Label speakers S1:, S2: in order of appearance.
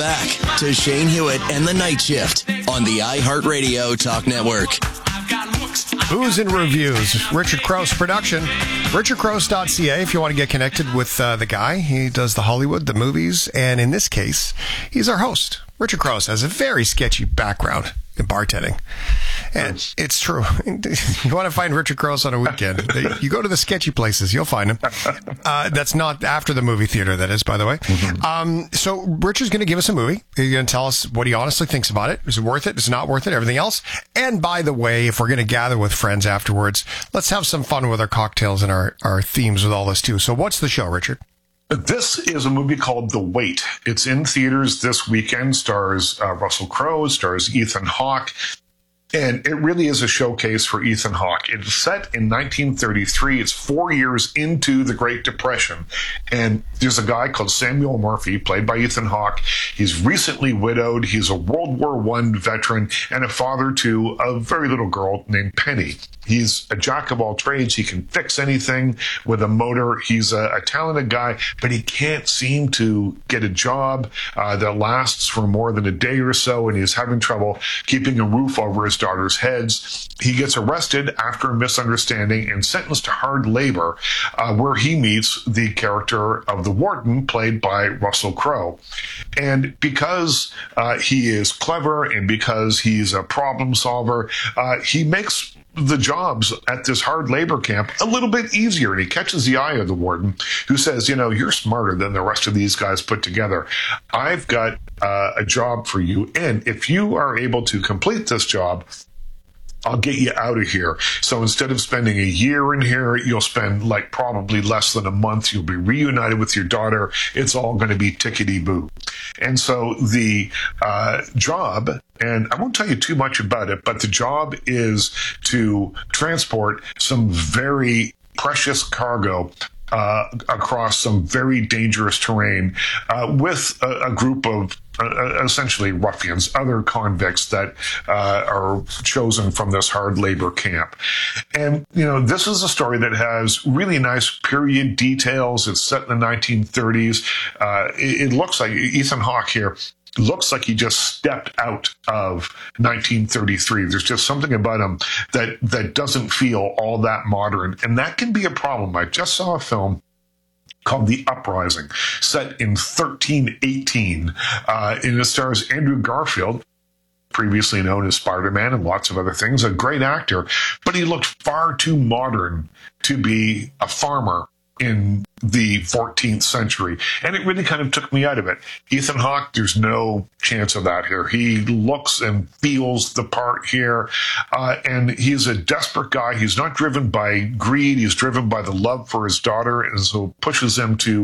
S1: Back to Shane Hewitt and the Night Shift on the iHeartRadio Talk Network.
S2: Booze and Reviews, Richard Crouse production. RichardCrouse.ca if you want to get connected with the guy. He does the Hollywood, the movies, and in this case, he's our host. Richard Crouse has a very sketchy background in bartending. And it's true. You want to find Richard Crouse on a weekend, you go to the sketchy places, you'll find him. That's not after the movie theater, that is, by the way. So Richard's going to give us a movie. He's going to tell us what he honestly thinks about it. Is it worth it? Is it not worth it? Everything else. And by the way, if we're going to gather with friends afterwards, let's have some fun with our cocktails and our themes with all this too. So what's the show, Richard?
S3: This is a movie called The Wait. It's in theaters this weekend, stars Russell Crowe, stars Ethan Hawke. And it really is a showcase for Ethan Hawke. It's set in 1933. It's 4 years into the Great Depression. And there's a guy called Samuel Murphy, played by Ethan Hawke. He's recently widowed. He's a World War I veteran and a father to a very little girl named Penny. He's a jack of all trades. He can fix anything with a motor. He's a talented guy, but he can't seem to get a job that lasts for more than a day or so, and he's having trouble keeping a roof over his daughters' heads. He gets arrested after a misunderstanding and sentenced to hard labor, where he meets the character of the warden, played by Russell Crowe. And because he is clever and because he's a problem solver, he makes the jobs at this hard labor camp a little bit easier. And he catches the eye of the warden, who says, you know, you're smarter than the rest of these guys put together. I've got a job for you. And if you are able to complete this job, I'll get you out of here. So instead of spending a year in here, you'll spend like probably less than a month. You'll be reunited with your daughter. It's all going to be tickety-boo. And so the job, and I won't tell you too much about it, but the job is to transport some very precious cargo across some very dangerous terrain with a group of essentially ruffians, other convicts that are chosen from this hard labor camp. And, you know, this is a story that has really nice period details. It's set in the 1930s. It looks like Ethan Hawke here looks like he just stepped out of 1933. There's just something about him that doesn't feel all that modern. And that can be a problem. I just saw a film called The Uprising, set in 1318. And it stars Andrew Garfield, previously known as Spider-Man and lots of other things, a great actor, but he looked far too modern to be a farmer in the 14th century. And it really kind of took me out of it. Ethan Hawke, there's no chance of that here. He looks and feels the part here. And he's a desperate guy. He's not driven by greed. He's driven by the love for his daughter, and so pushes him to